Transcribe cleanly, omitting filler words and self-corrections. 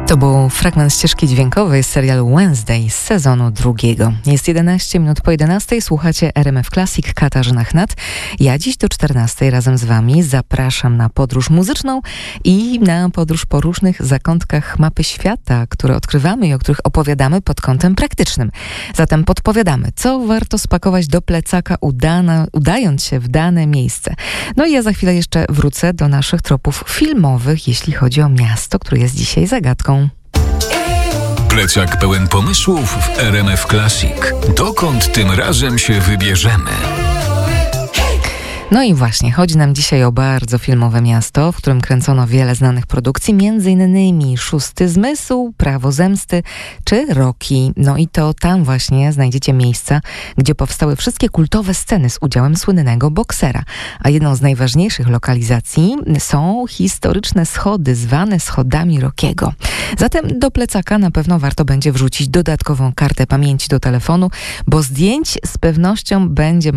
To był fragment ścieżki dźwiękowej z serialu Wednesday z sezonu 2. Jest 11 minut po 11. Słuchacie RMF Classic, Katarzyna Chnat. Ja dziś do 14 razem z wami zapraszam na podróż muzyczną i na podróż po różnych zakątkach mapy świata, które odkrywamy i o których opowiadamy pod kątem praktycznym. Zatem podpowiadamy, co warto spakować do plecaka udając się w dane miejsce. No i ja za chwilę jeszcze wrócę do naszych tropów filmowych, jeśli chodzi o miasto, które jest dzisiaj zagadką. Plecak pełen pomysłów w RMF Classic. Dokąd tym razem się wybierzemy? No i właśnie, chodzi nam dzisiaj o bardzo filmowe miasto, w którym kręcono wiele znanych produkcji, m.in. Szósty Zmysł, Prawo zemsty czy Rocky. No i to tam właśnie znajdziecie miejsca, gdzie powstały wszystkie kultowe sceny z udziałem słynnego boksera. A jedną z najważniejszych lokalizacji są historyczne schody, zwane schodami Rockiego. Zatem do plecaka na pewno warto będzie wrzucić dodatkową kartę pamięci do telefonu, bo zdjęć z pewnością będzie